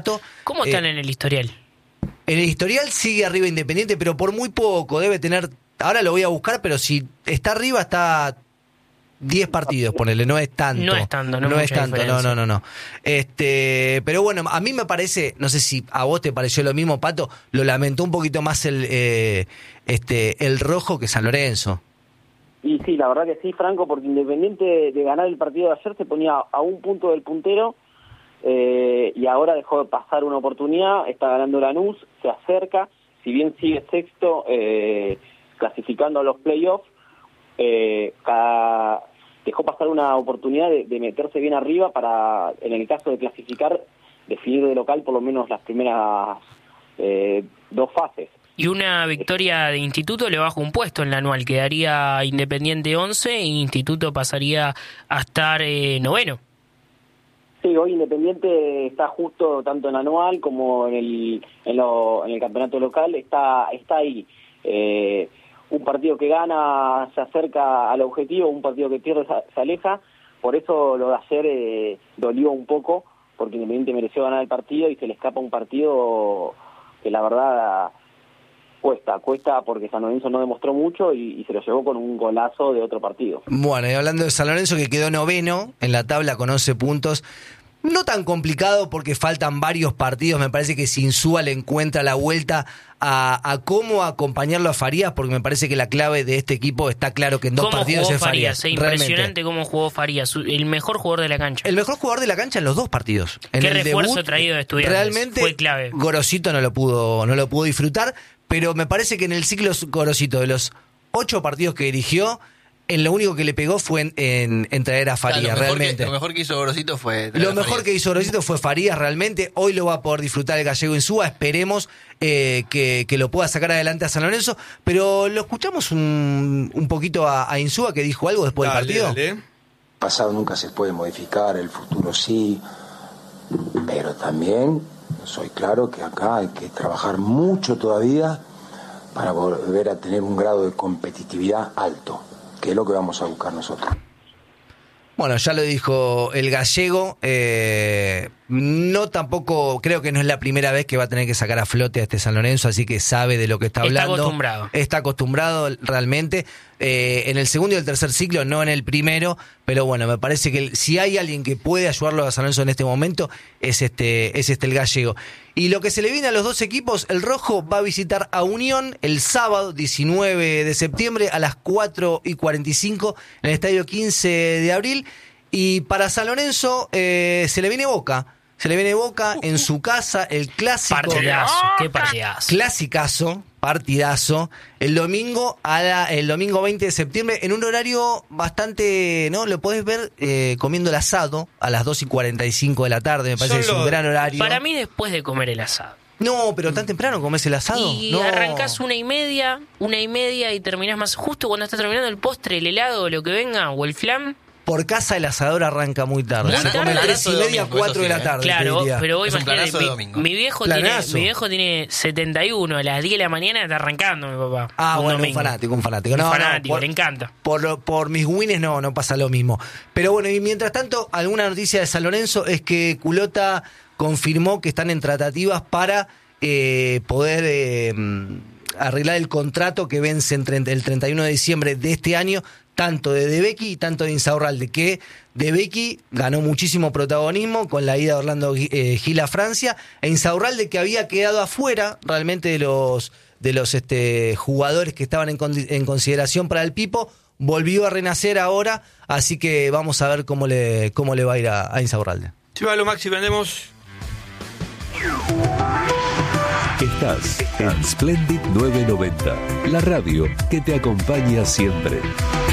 ¿Cómo están en el historial? En el historial sigue arriba Independiente, pero por muy poco. Debe tener, ahora lo voy a buscar, pero si está arriba está 10 partidos, ponele, no es tanto. No es tanto, no es tanto, no. Pero bueno, a mí me parece, no sé si a vos te pareció lo mismo, Pato, lo lamentó un poquito más el Rojo que San Lorenzo. Y sí, la verdad que sí, Franco, porque Independiente de ganar el partido de ayer se ponía a un punto del puntero, y ahora dejó de pasar una oportunidad, está ganando Lanús, se acerca, si bien sigue sexto, clasificando a los playoffs, dejó pasar una oportunidad de meterse bien arriba para, en el caso de clasificar, definir de local por lo menos las primeras 2 fases. Y una victoria de Instituto le baja un puesto en la anual, quedaría Independiente 11 e Instituto pasaría a estar noveno. Sí, hoy Independiente está justo tanto en anual como en el campeonato local, está ahí. Un partido que gana se acerca al objetivo, un partido que pierde se aleja, por eso lo de ayer dolió un poco, porque Independiente mereció ganar el partido y se le escapa un partido que la verdad cuesta porque San Lorenzo no demostró mucho y se lo llevó con un golazo de otro partido. Bueno, y hablando de San Lorenzo, que quedó noveno en la tabla con 11 puntos, no tan complicado porque faltan varios partidos. Me parece que si Insúa le encuentra la vuelta a cómo acompañarlo a Farías, porque me parece que la clave de este equipo está claro que en 2 partidos es Farías. Impresionante cómo jugó Farías, el mejor jugador de la cancha. El mejor jugador de la cancha en los 2 partidos. En Qué el refuerzo debut, traído de Estudiantes. Realmente fue clave. Gorosito no lo pudo disfrutar, pero me parece que en el ciclo Gorosito de los 8 partidos que dirigió, en lo único que le pegó fue en traer a Farías, realmente. Lo mejor que hizo Gorosito fue Farías, realmente. Hoy lo va a poder disfrutar el gallego Insúa. Esperemos que lo pueda sacar adelante a San Lorenzo. Pero lo escuchamos un poquito a Insúa, que dijo algo después del partido. El pasado nunca se puede modificar, el futuro sí. Pero también soy claro que acá hay que trabajar mucho todavía para volver a tener un grado de competitividad alto, que es lo que vamos a buscar nosotros. Bueno, ya lo dijo el gallego, no tampoco, creo que no es la primera vez que va a tener que sacar a flote a este San Lorenzo, así que sabe de lo que está hablando. Está acostumbrado realmente, en el segundo y el tercer ciclo, no en el primero, pero bueno, me parece que si hay alguien que puede ayudarlo a San Lorenzo en este momento, es el gallego. Y lo que se le viene a los 2 equipos, el Rojo va a visitar a Unión el sábado 19 de septiembre a las 4:45 en el Estadio 15 de abril. Y para San Lorenzo se le viene Boca. Se le viene Boca en su casa, el clásico. Partidazo, qué partidazo. Clasicazo, partidazo. El domingo 20 de septiembre, en un horario bastante, ¿no? Lo podés ver comiendo el asado a las 2:45 de la tarde. Me parece que es un gran horario. Para mí, después de comer el asado. No, pero tan temprano comés el asado. Y no. Arrancás 1:30 y terminás más justo cuando estás terminando el postre, el helado, lo que venga, o el flan. Por casa el asador arranca muy tarde. Se come 3:30, 4 de la tarde. Claro, pero vos imagínate, mi viejo tiene 71, a las 10 de la mañana está arrancando mi papá. Bueno, un fanático. Le encanta. Por mis wins no pasa lo mismo. Pero bueno, y mientras tanto, alguna noticia de San Lorenzo es que Culota confirmó que están en tratativas para poder arreglar el contrato que vence el 31 de diciembre de este año, tanto de Becchi y tanto de Insaurralde, que de Becchi ganó muchísimo protagonismo con la ida de Orlando Gil a Francia, e Insaurralde, que había quedado afuera realmente de los jugadores que estaban en consideración para el Pipo, volvió a renacer ahora, así que vamos a ver cómo le va a ir a Insaurralde. Llévalo, Maxi, vendemos. Estás en Splendid 990, la radio que te acompaña siempre.